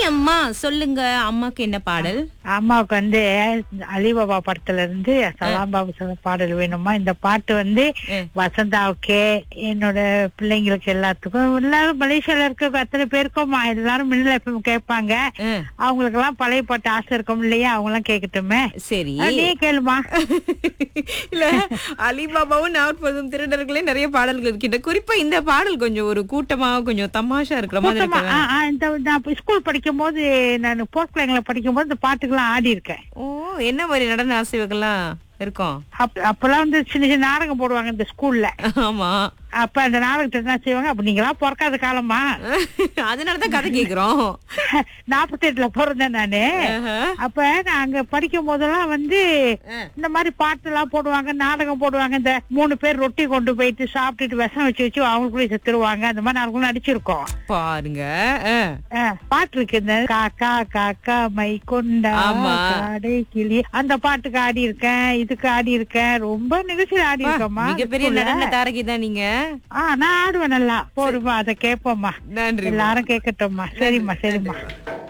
அம்மா சொல்லுங்க, அம்மாக்கு என்ன பாடல்? அம்மாவுக்கு அலிபாபா படத்துல இருந்து சலாம் பாபு சொல்ல பாடல் வேணுமா. இந்த பாட்டு வசந்தாவுக்கே, என்னோட பிள்ளைங்களுக்கு எல்லாத்துக்கும், எல்லாரும் மலேசியால இருக்க அத்தனை பேருக்கும் எல்லாரும் மின்னல் எஃப்எம் கேட்பாங்க. அவங்களுக்கு எல்லாம் பழைய பாட்டு ஆசை இருக்கும் இல்லையா, அவங்க எல்லாம் கேட்கட்டுமே. சரி, நீ கேளுமா. இல்ல, அலிபாபாவும் நாற்பதும் திருடர்களே நிறைய பாடல்கள் இருக்கின்ற. குறிப்பா இந்த பாடல் கொஞ்சம் ஒரு கூட்டமா கொஞ்சம் தமாஷா இருக்கிற மாதிரி இருக்கு. ஸ்கூல் படிக்கும் போது, நான் போர்ட் பிள்ளைங்களை படிக்கும் போது இந்த பாட்டுக்கெல்லாம் ஆடி இருக்கேன். ஓ, என்ன மாதிரி நடன ஆசைவுகள்லாம் இருக்கும்? அப்பெல்லாம் சின்ன சின்ன நாடகம் போடுவாங்க இந்த ஸ்கூல்ல. ஆமா, அப்ப அந்த நாடகத்தை என்ன செய்வாங்க, அப்ப நீங்களா பிறக்காத காலமா, அதனாலதான் கதை கேக்குறோம். 48ல பிறந்தேன் நானு. அப்ப நான் அங்க படிக்கும் போதெல்லாம் இந்த மாதிரி பாட்டு எல்லாம் போடுவாங்க, நாடகம் போடுவாங்க. இந்த 3 பேர் ரொட்டி கொண்டு போயிட்டு சாப்பிட்டுட்டு விஷம் வச்சு அவங்களுக்குள்ளே செத்துருவாங்க. அந்த மாதிரி நாங்களும் நடிச்சிருக்கோம் பாருங்க. பாட்டு இருக்கு, இந்த காக்கா காக்கா மை கொண்டா காடை கிளி, அந்த பாட்டுக்கு ஆடி இருக்கேன், இதுக்கு ஆடி இருக்கேன். ரொம்ப நிகழ்ச்சியில் ஆடி இருக்கோமா. மிகப்பெரிய நடன தாரகி தான் நீங்க. நான் ஆடுவேன் நல்லா. போடுமா, அதை கேட்போம்மா. நன்றி. எல்லாரும் கேட்கட்டோம்மா. சரிம்மா சரிம்மா.